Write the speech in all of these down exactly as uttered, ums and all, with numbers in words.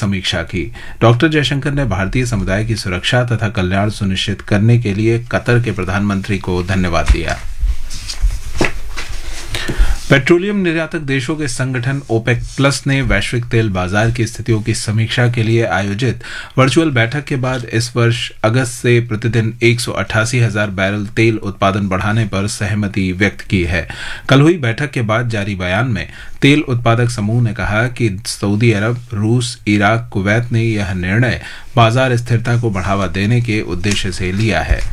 समीक्षा की। डॉक्टर जयशंकर ने भारतीय समुदाय की सुरक्षा तथा कल्याण सुनिश्चित करने के लिए कतर के प्रधानमंत्री को धन्यवाद दिया। पेट्रोलियम निर्यातक देशों के संगठन ओपेक प्लस ने वैश्विक तेल बाजार की स्थितियों की समीक्षा के लिए आयोजित वर्चुअल बैठक के बाद इस वर्ष अगस्त से प्रतिदिन एक सौ अट्ठासी हजार बैरल तेल उत्पादन बढ़ाने पर सहमति व्यक्त की है। कल हुई बैठक के बाद जारी बयान में तेल उत्पादक समूह ने कहा कि सऊदी अरब, रूस, इराक, कुवैत ने यह निर्णय बाजार स्थिरता को बढ़ावा देने के उद्देश्य से लिया है।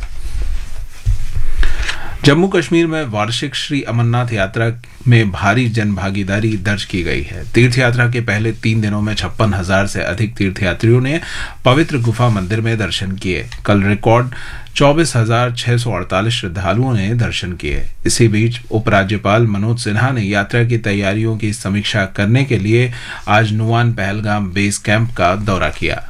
जम्मू कश्मीर में वार्षिक श्री अमरनाथ यात्रा में भारी जनभागीदारी दर्ज की गई है। तीर्थ यात्रा के पहले तीन दिनों में छप्पन हजार से अधिक तीर्थयात्रियों ने पवित्र गुफा मंदिर में दर्शन किए। कल रिकॉर्ड चौबीस हजार छह सौ अड़तालीस श्रद्धालुओं ने दर्शन किए। इसी बीच उपराज्यपाल मनोज सिन्हा ने यात्रा की तैयारियों की समीक्षा करने के लिए आज नुआन पहलगाम बेस कैंप का दौरा किया।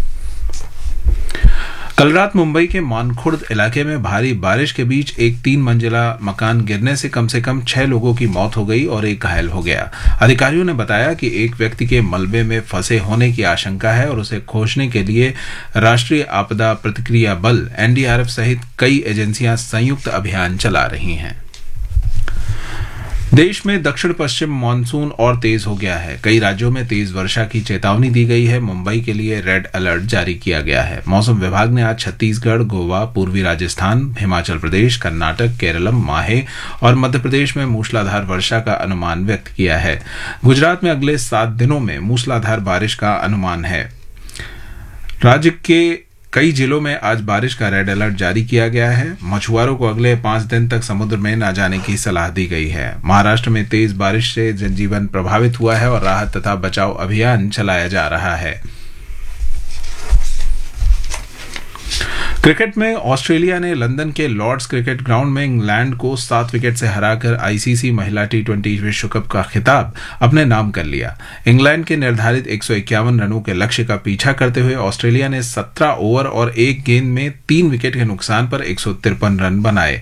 कल रात मुंबई के मानखुर्द इलाके में भारी बारिश के बीच एक तीन मंजिला मकान गिरने से कम से कम छह लोगों की मौत हो गई और एक घायल हो गया। अधिकारियों ने बताया कि एक व्यक्ति के मलबे में फंसे होने की आशंका है और उसे खोजने के लिए राष्ट्रीय आपदा प्रतिक्रिया बल एन डी आर एफ सहित कई एजेंसियां संयुक्त अभियान चला रही हैं। देश में दक्षिण पश्चिम मानसून और तेज हो गया है। कई राज्यों में तेज वर्षा की चेतावनी दी गई है। मुंबई के लिए रेड अलर्ट जारी किया गया है। मौसम विभाग ने आज छत्तीसगढ़, गोवा, पूर्वी राजस्थान, हिमाचल प्रदेश, कर्नाटक, केरलम, माहे और मध्य प्रदेश में मूसलाधार वर्षा का अनुमान व्यक्त किया है। गुजरात में अगले सात दिनों में मूसलाधार बारिश का अनुमान है। राज्य के कई जिलों में आज बारिश का रेड अलर्ट जारी किया गया है। मछुआरों को अगले पांच दिन तक समुद्र में न जाने की सलाह दी गई है। महाराष्ट्र में तेज बारिश से जनजीवन प्रभावित हुआ है और राहत तथा बचाव अभियान चलाया जा रहा है। क्रिकेट में ऑस्ट्रेलिया ने लंदन के लॉर्ड्स क्रिकेट ग्राउंड में इंग्लैंड को सात विकेट से हराकर आई सी सी महिला टी ट्वेंटी विश्व कप का खिताब अपने नाम कर लिया। इंग्लैंड के निर्धारित एक सौ इक्यावन रनों के लक्ष्य का पीछा करते हुए ऑस्ट्रेलिया ने सत्रह ओवर और एक गेंद में तीन विकेट के नुकसान पर एक सौ तिरपन रन बनाए।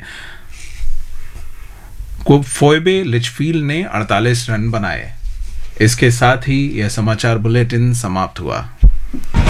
फोएबे लिचफील्ड ने अड़तालीस रन बनाए। इसके साथ ही यह समाचार बुलेटिन समाप्त हुआ।